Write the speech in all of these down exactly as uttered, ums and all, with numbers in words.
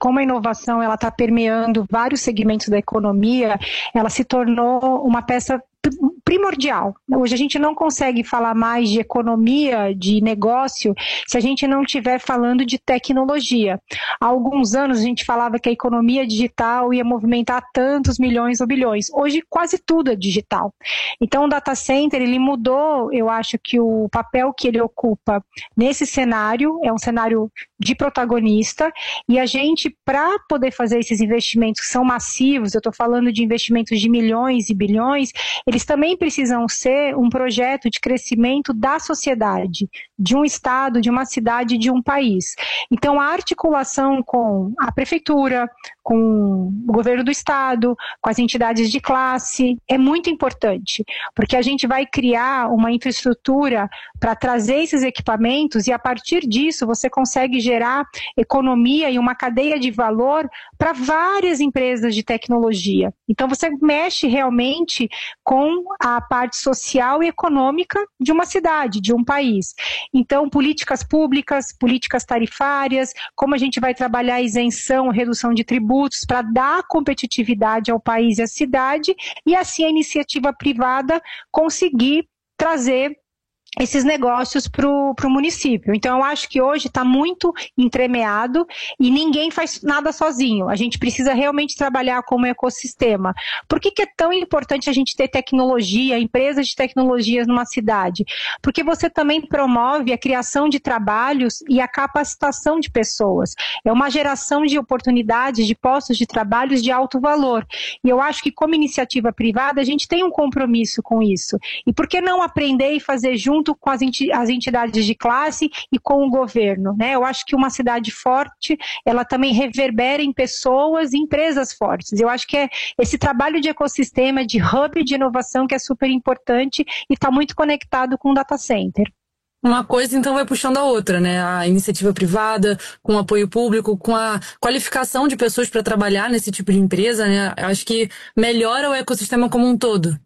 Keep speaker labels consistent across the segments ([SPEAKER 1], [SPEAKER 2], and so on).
[SPEAKER 1] como a inovação ela está permeando vários segmentos da economia, ela se tornou uma peça primordial. Hoje a gente não consegue falar mais de economia, de negócio, se a gente não estiver falando de tecnologia. Há alguns anos a gente falava que a economia digital ia movimentar tantos milhões ou bilhões. Hoje quase tudo é digital. Então o data center, ele mudou, eu acho que o papel que ele ocupa nesse cenário, é um cenário de protagonista, e a gente, para poder fazer esses investimentos que são massivos, eu estou falando de investimentos de milhões e bilhões, eles também precisam ser um projeto de crescimento da sociedade, de um estado, de uma cidade, de um país. Então, a articulação com a prefeitura, com o governo do estado, com as entidades de classe, é muito importante, porque a gente vai criar uma infraestrutura para trazer esses equipamentos e, a partir disso, você consegue gerar economia e uma cadeia de valor para várias empresas de tecnologia. Então, você mexe realmente com a parte social e econômica de uma cidade, de um país. Então, políticas públicas, políticas tarifárias, como a gente vai trabalhar a isenção, redução de tributos para dar competitividade ao país e à cidade, e assim a iniciativa privada conseguir trazer esses negócios para o município. Então, eu acho que hoje está muito entremeado e ninguém faz nada sozinho. A gente precisa realmente trabalhar como ecossistema. Por que que é tão importante a gente ter tecnologia, empresas de tecnologias numa cidade? Porque você também promove a criação de trabalhos e a capacitação de pessoas. É uma geração de oportunidades, de postos de trabalhos de alto valor. E eu acho que, como iniciativa privada, a gente tem um compromisso com isso. E por que não aprender e fazer junto com as entidades de classe e com o governo, né? Eu acho que uma cidade forte, ela também reverbera em pessoas e empresas fortes. Eu acho que é esse trabalho de ecossistema, de hub de inovação que é super importante e está muito conectado com o data center.
[SPEAKER 2] Uma coisa, então, vai puxando a outra, né? A iniciativa privada, com o apoio público, com a qualificação de pessoas para trabalhar nesse tipo de empresa, né? Acho que melhora o ecossistema como um todo.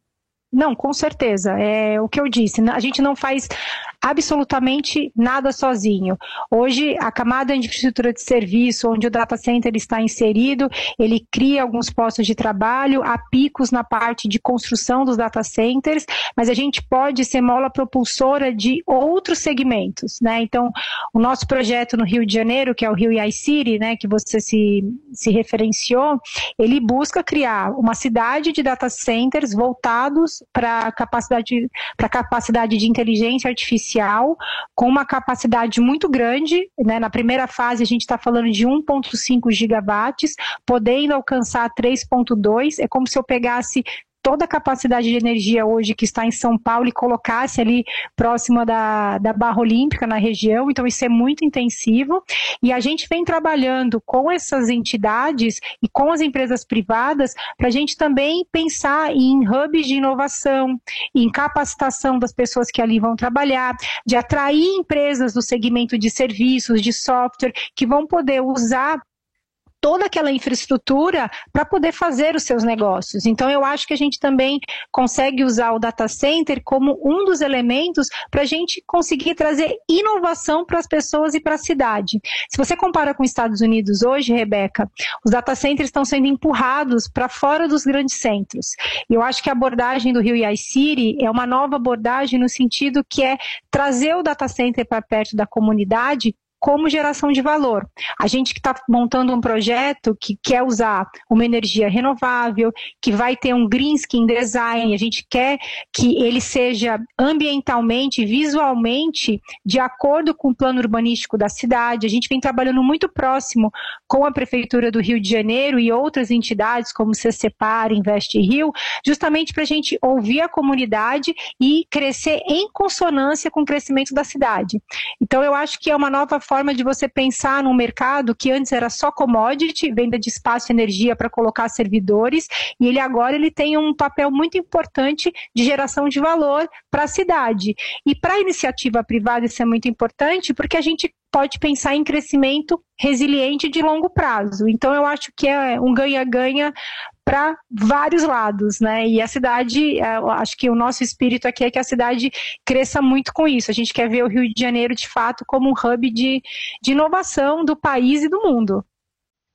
[SPEAKER 1] Não, com certeza. É o que eu disse, a gente não faz absolutamente nada sozinho. Hoje, a camada de infraestrutura de serviço, onde o data center está inserido, ele cria alguns postos de trabalho, há picos na parte de construção dos data centers, mas a gente pode ser mola propulsora de outros segmentos, né? Então, o nosso projeto no Rio de Janeiro, que é o Rio iCity, né, que você se, se referenciou, ele busca criar uma cidade de data centers voltados para a capacidade, para capacidade de inteligência artificial, com uma capacidade muito grande, né? Na primeira fase a gente está falando de um vírgula cinco gigawatts, podendo alcançar três vírgula dois, é como se eu pegasse toda a capacidade de energia hoje que está em São Paulo e colocasse ali próxima da, da Barra Olímpica, na região. Então isso é muito intensivo e a gente vem trabalhando com essas entidades e com as empresas privadas para a gente também pensar em hubs de inovação, em capacitação das pessoas que ali vão trabalhar, de atrair empresas do segmento de serviços, de software, que vão poder usar toda aquela infraestrutura para poder fazer os seus negócios. Então, eu acho que a gente também consegue usar o data center como um dos elementos para a gente conseguir trazer inovação para as pessoas e para a cidade. Se você compara com os Estados Unidos hoje, Rebeca, os data centers estão sendo empurrados para fora dos grandes centros. E eu acho que a abordagem do Rio iCity é uma nova abordagem no sentido que é trazer o data center para perto da comunidade como geração de valor. A gente que está montando um projeto que quer usar uma energia renovável, que vai ter um green skin design, a gente quer que ele seja ambientalmente, visualmente, de acordo com o plano urbanístico da cidade. A gente vem trabalhando muito próximo com a Prefeitura do Rio de Janeiro e outras entidades, como o CCPAR, Invest Rio, justamente para a gente ouvir a comunidade e crescer em consonância com o crescimento da cidade. Então, eu acho que é uma nova forma de você pensar num mercado que antes era só commodity, venda de espaço e energia para colocar servidores, e ele agora ele tem um papel muito importante de geração de valor para a cidade. E para a iniciativa privada isso é muito importante, porque a gente pode pensar em crescimento resiliente de longo prazo. Então, eu acho que é um ganha-ganha para vários lados, né? E a cidade, eu acho que o nosso espírito aqui é que a cidade cresça muito com isso. A gente quer ver o Rio de Janeiro, de fato, como um hub de, de inovação do país e do mundo.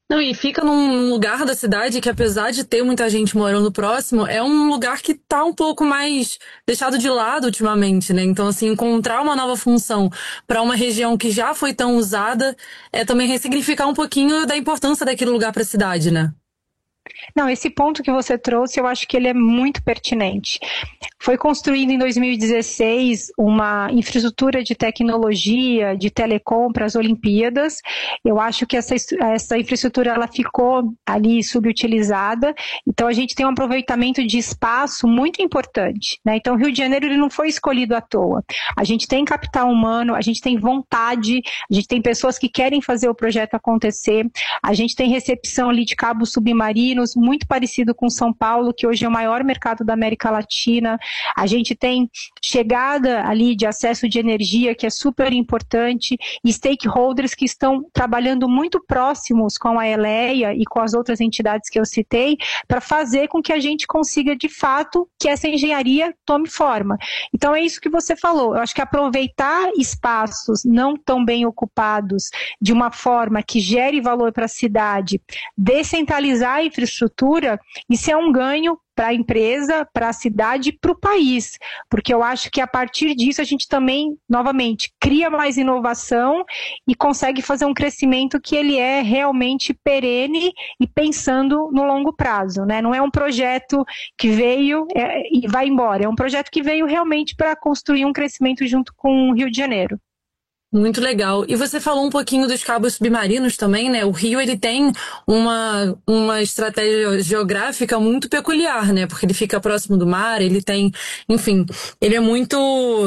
[SPEAKER 2] Não, e fica num lugar da cidade que, apesar de ter muita gente morando próximo, é um lugar que tá um pouco mais deixado de lado ultimamente, né? Então, assim, encontrar uma nova função para uma região que já foi tão usada é também ressignificar um pouquinho da importância daquele lugar para a cidade, né?
[SPEAKER 1] Não, esse ponto que você trouxe, eu acho que ele é muito pertinente. Foi construída em dois mil e dezesseis uma infraestrutura de tecnologia, de telecom para as Olimpíadas. Eu acho que essa, essa infraestrutura ela ficou ali subutilizada. Então, a gente tem um aproveitamento de espaço muito importante, né? Então, o Rio de Janeiro ele não foi escolhido à toa. A gente tem capital humano, a gente tem vontade, a gente tem pessoas que querem fazer o projeto acontecer, a gente tem recepção ali de cabos submarinos, muito parecido com São Paulo, que hoje é o maior mercado da América Latina. A gente tem chegada ali de acesso de energia, que é super importante, e stakeholders que estão trabalhando muito próximos com a Eleia e com as outras entidades que eu citei, para fazer com que a gente consiga, de fato, que essa engenharia tome forma. Então, é isso que você falou. Eu acho que aproveitar espaços não tão bem ocupados de uma forma que gere valor para a cidade, descentralizar a infraestrutura, isso é um ganho para a empresa, para a cidade e para o país, porque eu acho que a partir disso a gente também, novamente, cria mais inovação e consegue fazer um crescimento que ele é realmente perene e pensando no longo prazo, né? Não é um projeto que veio é, e vai embora, é um projeto que veio realmente para construir um crescimento junto com o Rio de Janeiro.
[SPEAKER 2] Muito legal. E você falou um pouquinho dos cabos submarinos também, né? O Rio, ele tem uma, uma estratégia geográfica muito peculiar, né? Porque ele fica próximo do mar, ele tem, enfim, ele é muito,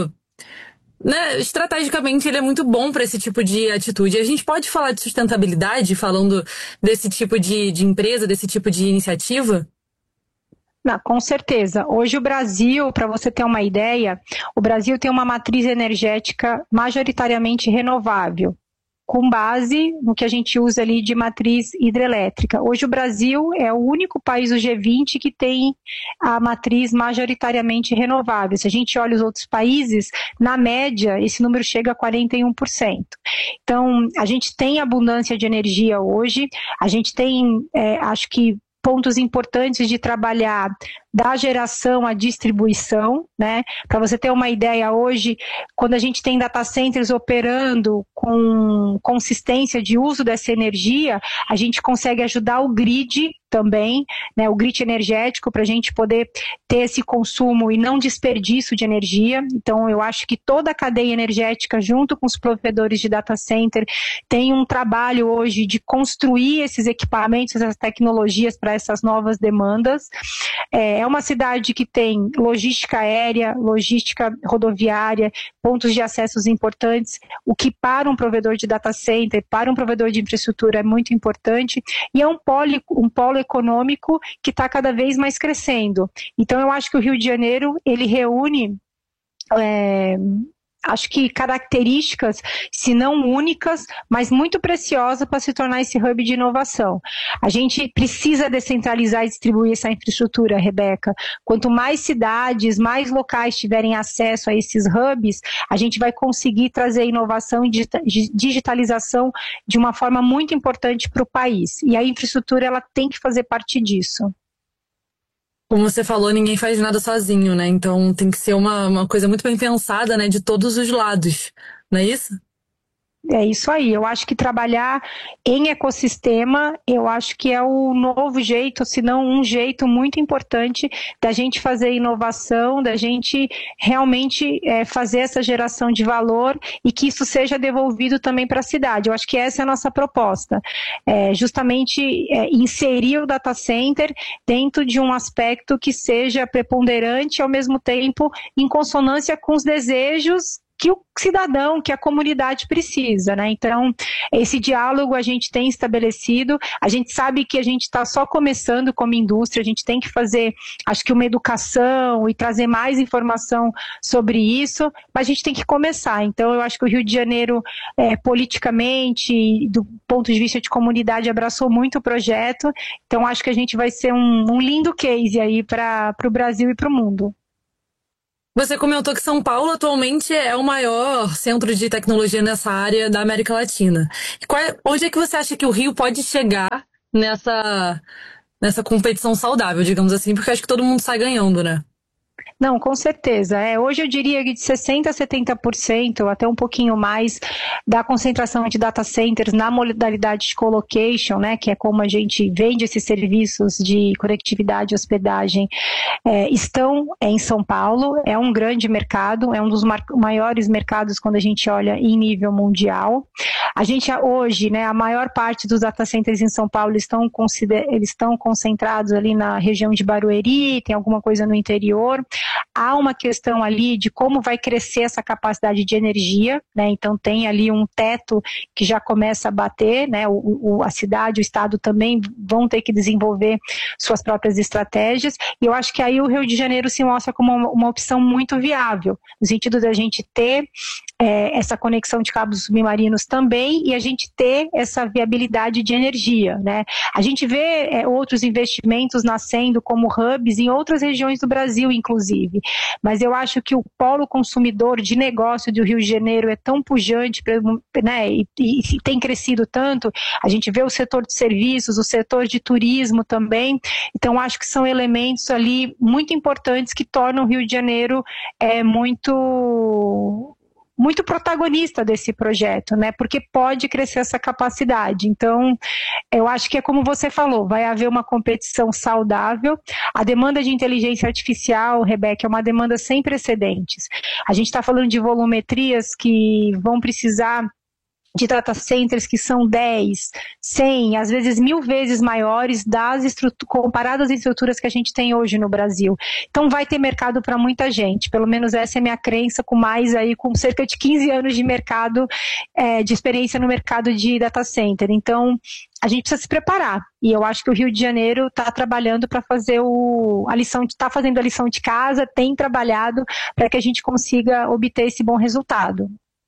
[SPEAKER 2] né? Estrategicamente, ele é muito bom para esse tipo de atitude. A gente pode falar de sustentabilidade falando desse tipo de, de empresa, desse tipo de iniciativa?
[SPEAKER 1] Não, com certeza. Hoje o Brasil, para você ter uma ideia, o Brasil tem uma matriz energética majoritariamente renovável, com base no que a gente usa ali de matriz hidrelétrica. Hoje o Brasil é o único país do G vinte que tem a matriz majoritariamente renovável. Se a gente olha os outros países, na média, esse número chega a quarenta e um por cento. Então, a gente tem abundância de energia hoje, a gente tem, é, acho que, pontos importantes de trabalhar da geração à distribuição, né? Para você ter uma ideia, hoje, quando a gente tem data centers operando com consistência de uso dessa energia, a gente consegue ajudar o grid também, né, o grid energético, para a gente poder ter esse consumo e não desperdício de energia. Então, eu acho que toda a cadeia energética, junto com os provedores de data center, tem um trabalho hoje de construir esses equipamentos, essas tecnologias para essas novas demandas. É uma cidade que tem logística aérea, logística rodoviária, pontos de acessos importantes, o que para um provedor de data center, para um provedor de infraestrutura é muito importante, e é um polo, um polo econômico que está cada vez mais crescendo. Então, eu acho que o Rio de Janeiro, ele reúne... É, acho que características, se não únicas, mas muito preciosas para se tornar esse hub de inovação. A gente precisa descentralizar e distribuir essa infraestrutura, Rebeca. Quanto mais cidades, mais locais tiverem acesso a esses hubs, a gente vai conseguir trazer inovação e digitalização de uma forma muito importante para o país. E a infraestrutura ela tem que fazer parte disso.
[SPEAKER 2] Como você falou, ninguém faz nada sozinho, né? Então tem que ser uma, uma coisa muito bem pensada, né? De todos os lados, não é isso?
[SPEAKER 1] É isso aí, eu acho que trabalhar em ecossistema, eu acho que é o novo jeito, se não um jeito muito importante da gente fazer inovação, da gente realmente é, fazer essa geração de valor e que isso seja devolvido também para a cidade. Eu acho que essa é a nossa proposta, é, justamente é, inserir o data center dentro de um aspecto que seja preponderante e ao mesmo tempo em consonância com os desejos que o cidadão, que a comunidade precisa, né? Então, esse diálogo a gente tem estabelecido, a gente sabe que a gente está só começando como indústria, a gente tem que fazer, acho que uma educação e trazer mais informação sobre isso, mas a gente tem que começar. Então, eu acho que o Rio de Janeiro, é, politicamente, do ponto de vista de comunidade, abraçou muito o projeto, então acho que a gente vai ser um, um lindo case aí para o Brasil e para o mundo.
[SPEAKER 2] Você comentou que São Paulo atualmente é o maior centro de tecnologia nessa área da América Latina. Qual é, onde é que você acha que o Rio pode chegar nessa, nessa competição saudável, digamos assim, porque acho que todo mundo sai ganhando, né?
[SPEAKER 1] Não, com certeza. É, hoje eu diria que de sessenta por cento a setenta por cento, até um pouquinho mais, da concentração de data centers na modalidade de colocation, né, que é como a gente vende esses serviços de conectividade e hospedagem, é, estão em São Paulo. É um grande mercado, é um dos maiores mercados quando a gente olha em nível mundial. A gente hoje, né, a maior parte dos data centers em São Paulo estão, eles estão concentrados ali na região de Barueri, tem alguma coisa no interior. Há uma questão ali de como vai crescer essa capacidade de energia, né? Então tem ali um teto que já começa a bater, né? O, o, a cidade, o estado também vão ter que desenvolver suas próprias estratégias, e eu acho que aí o Rio de Janeiro se mostra como uma, uma opção muito viável, no sentido da gente ter é, essa conexão de cabos submarinos também, e a gente ter essa viabilidade de energia, né? A gente vê é, outros investimentos nascendo como hubs em outras regiões do Brasil, inclusive, mas eu acho que o polo consumidor de negócio do Rio de Janeiro é tão pujante, né, e, e, e tem crescido tanto. A gente vê o setor de serviços, o setor de turismo também, então acho que são elementos ali muito importantes que tornam o Rio de Janeiro é, muito... muito protagonista desse projeto, né? Porque pode crescer essa capacidade. Então, eu acho que é como você falou, vai haver uma competição saudável. A demanda de inteligência artificial, Rebeca, é uma demanda sem precedentes. A gente está falando de volumetrias que vão precisar de data centers que são dez, cem, às vezes mil vezes maiores das comparadas às estruturas que a gente tem hoje no Brasil. Então vai ter mercado para muita gente, pelo menos essa é a minha crença, com mais aí, com cerca de quinze anos de mercado, é, de experiência no mercado de data center. Então a gente precisa se preparar, e eu acho que o Rio de Janeiro está trabalhando para fazer o, a lição, está fazendo a lição de casa, tem trabalhado para que a gente consiga obter esse bom resultado.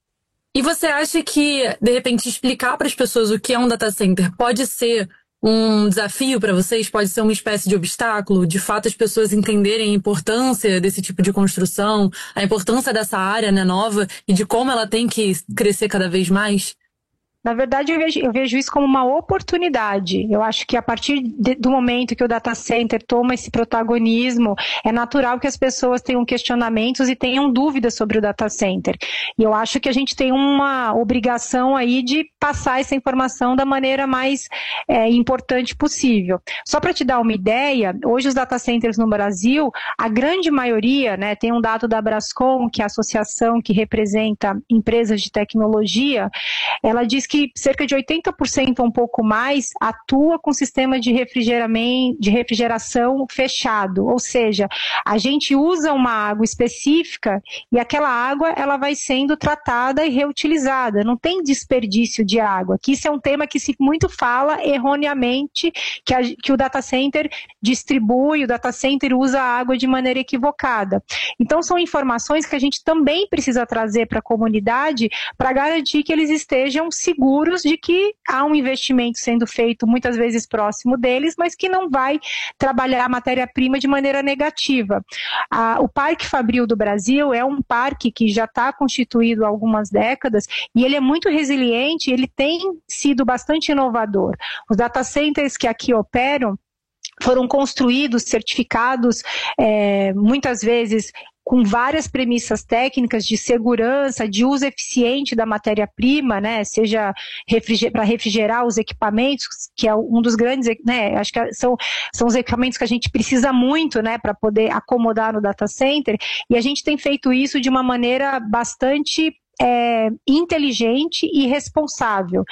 [SPEAKER 2] E você acha que, de repente, explicar para as pessoas o que é um data center pode ser um desafio para vocês? Pode ser uma espécie de obstáculo? De fato, as pessoas entenderem a importância desse tipo de construção, a importância dessa área, né, nova, e de como ela tem que crescer cada vez mais?
[SPEAKER 1] Na verdade, eu vejo, eu vejo isso como uma oportunidade. Eu acho que a partir de, do momento que o data center toma esse protagonismo, é natural que as pessoas tenham questionamentos e tenham dúvidas sobre o data center. E eu acho que a gente tem uma obrigação aí de passar essa informação da maneira mais é, importante possível. Só para te dar uma ideia, hoje os data centers no Brasil, a grande maioria, né, tem um dado da Brascom, que é a associação que representa empresas de tecnologia, ela diz que cerca de oitenta por cento ou um pouco mais atua com sistema de refrigeramento, de refrigeração fechado, ou seja, a gente usa uma água específica e aquela água ela vai sendo tratada e reutilizada, não tem desperdício de água, que isso é um tema que se muito fala erroneamente, que, a, que o data center distribui, o data center usa a água de maneira equivocada. Então são informações que a gente também precisa trazer para a comunidade para garantir que eles estejam seguros seguros de que há um investimento sendo feito muitas vezes próximo deles, mas que não vai trabalhar a matéria-prima de maneira negativa. Ah, o Parque Fabril do Brasil é um parque que já está constituído há algumas décadas e ele é muito resiliente, ele tem sido bastante inovador. Os data centers que aqui operam foram construídos, certificados, é, muitas vezes com várias premissas técnicas de segurança, de uso eficiente da matéria-prima, né, seja refriger- para refrigerar os equipamentos, que é um dos grandes, né, acho que são, são os equipamentos que a gente precisa muito, né, para poder acomodar no data center, e a gente tem feito isso de uma maneira bastante é, inteligente e responsável.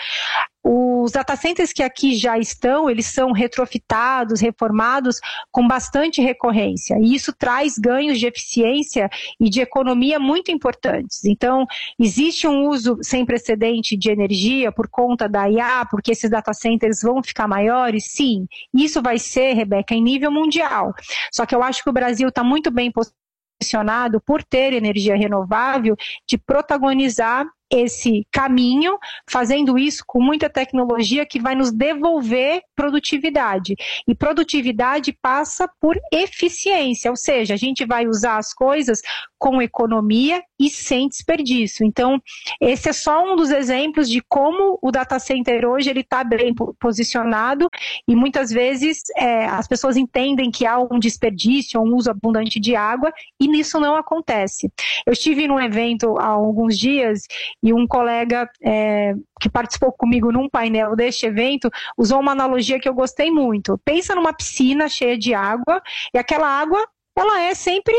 [SPEAKER 1] Os data centers que aqui já estão, eles são retrofitados, reformados com bastante recorrência, e isso traz ganhos de eficiência e de economia muito importantes. Então, existe um uso sem precedente de energia por conta da I A, porque esses data centers vão ficar maiores? Sim, isso vai ser, Rebeca, em nível mundial. Só que eu acho que o Brasil está muito bem posicionado por ter energia renovável, de protagonizar esse caminho, fazendo isso com muita tecnologia que vai nos devolver produtividade. E produtividade passa por eficiência, ou seja, a gente vai usar as coisas com economia e sem desperdício. Então, esse é só um dos exemplos de como o data center hoje ele está bem posicionado e muitas vezes é, as pessoas entendem que há um desperdício, um uso abundante de água e nisso não acontece. Eu estive num evento há alguns dias e um colega é, que participou comigo num painel deste evento usou uma analogia que eu gostei muito. Pensa numa piscina cheia de água e aquela água ela é sempre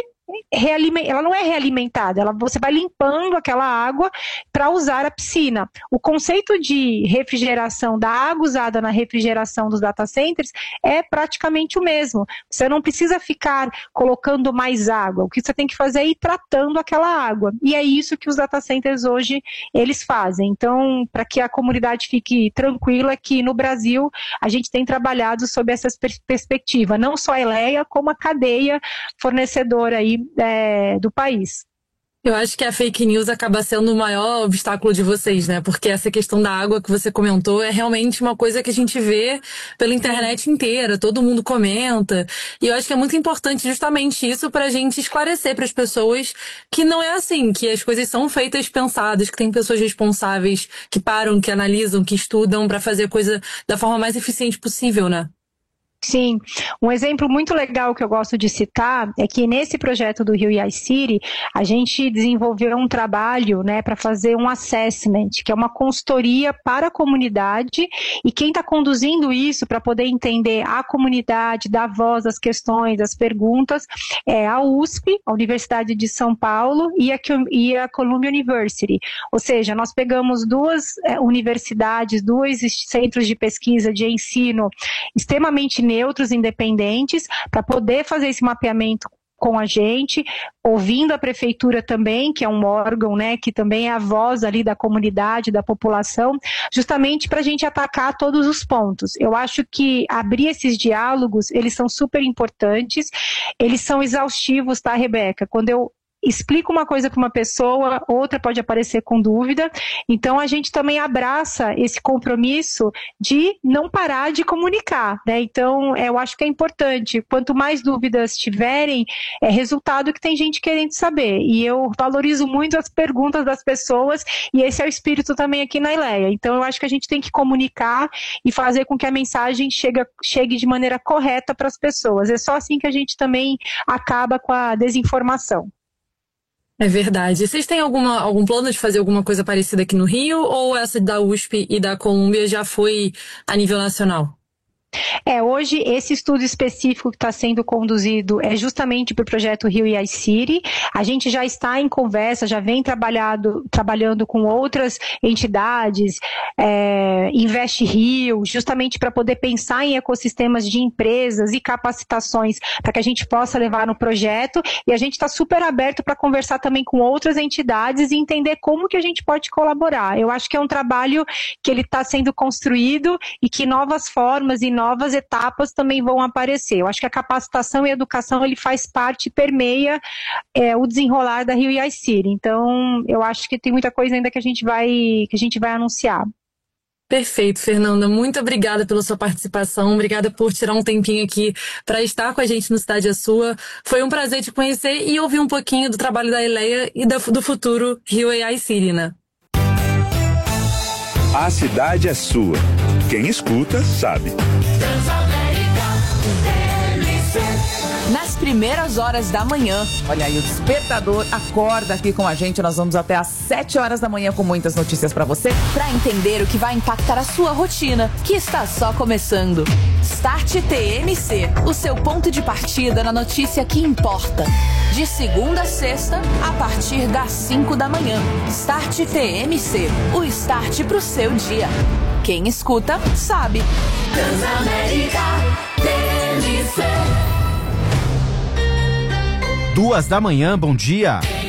[SPEAKER 1] ela não é realimentada, ela, você vai limpando aquela água para usar a piscina. O conceito de refrigeração, da água usada na refrigeração dos data centers é praticamente o mesmo. Você não precisa ficar colocando mais água, o que você tem que fazer é ir tratando aquela água. E é isso que os data centers hoje eles fazem. Então, para que a comunidade fique tranquila, que no Brasil a gente tem trabalhado sob essa perspectiva, não só a Eleia, como a cadeia fornecedora aí É, do país.
[SPEAKER 2] Eu acho que a fake news acaba sendo o maior obstáculo de vocês, né? Porque essa questão da água que você comentou é realmente uma coisa que a gente vê pela internet inteira, todo mundo comenta. E eu acho que é muito importante justamente isso pra gente esclarecer para as pessoas que não é assim, que as coisas são feitas pensadas, que tem pessoas responsáveis que param, que analisam, que estudam pra fazer a coisa da forma mais eficiente possível, né?
[SPEAKER 1] Sim, um exemplo muito legal que eu gosto de citar é que nesse projeto do Rio iCity, a gente desenvolveu um trabalho, né, para fazer um assessment, que é uma consultoria para a comunidade, e quem está conduzindo isso para poder entender a comunidade, dar voz às questões, às perguntas, é a U S P, a Universidade de São Paulo, e a, e a Columbia University. Ou seja, nós pegamos duas é, universidades, dois centros de pesquisa, de ensino extremamente neutros, independentes, para poder fazer esse mapeamento com a gente, ouvindo a prefeitura também, que é um órgão, né, que também é a voz ali da comunidade, da população, justamente para a gente atacar todos os pontos. Eu acho que abrir esses diálogos, eles são super importantes, eles são exaustivos, tá, Rebeca? Quando eu explica uma coisa para uma pessoa, outra pode aparecer com dúvida, então a gente também abraça esse compromisso de não parar de comunicar, né? Então eu acho que é importante, quanto mais dúvidas tiverem, é resultado que tem gente querendo saber, e eu valorizo muito as perguntas das pessoas, e esse é o espírito também aqui na Eleia. Então eu acho que a gente tem que comunicar e fazer com que a mensagem chegue, chegue de maneira correta para as pessoas, é só assim que a gente também acaba com a desinformação.
[SPEAKER 2] É verdade. Vocês têm alguma, algum plano de fazer alguma coisa parecida aqui no Rio, ou essa da U S P e da Colômbia já foi a nível nacional?
[SPEAKER 1] É, hoje esse estudo específico que está sendo conduzido é justamente para o projeto Rio iCity. A gente já está em conversa, já vem trabalhado, trabalhando com outras entidades, é, Invest Rio, justamente para poder pensar em ecossistemas de empresas e capacitações para que a gente possa levar no projeto, e a gente está super aberto para conversar também com outras entidades e entender como que a gente pode colaborar. Eu acho que é um trabalho que ele está sendo construído e que novas formas e novas etapas também vão aparecer. Eu acho que a capacitação e a educação ele faz parte, permeia é, o desenrolar da Rio iCity. Então, eu acho que tem muita coisa ainda que a gente vai, que a gente vai anunciar.
[SPEAKER 2] Perfeito, Fernanda. Muito obrigada pela sua participação. Obrigada por tirar um tempinho aqui para estar com a gente no Cidade é Sua. Foi um prazer te conhecer e ouvir um pouquinho do trabalho da Eleia e do futuro Rio iCity, né?
[SPEAKER 3] A cidade é sua. Quem escuta, sabe.
[SPEAKER 4] Nas primeiras horas da manhã. Olha aí, o despertador acorda aqui com a gente. Nós vamos até às sete horas da manhã com muitas notícias pra você.
[SPEAKER 5] Pra entender o que vai impactar a sua rotina, que está só começando. Start T M C, o seu ponto de partida na notícia que importa. De segunda a sexta, a partir das cinco da manhã. Start T M C, o start pro seu dia. Quem escuta, sabe. Transamérica T M C.
[SPEAKER 6] Duas da manhã, bom dia.